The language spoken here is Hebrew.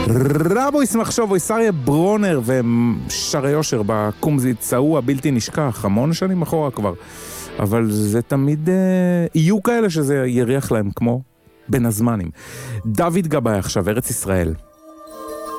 רבויס מחשובוי, סריה ברונר ושרי יושר בקומזית צאו הבלתי נשכח, המון שנים אחורה כבר. אבל זה תמיד יהיו כאלה שזה יריח להם כמו בין הזמנים. דוד גבאי עכשיו, ארץ ישראל.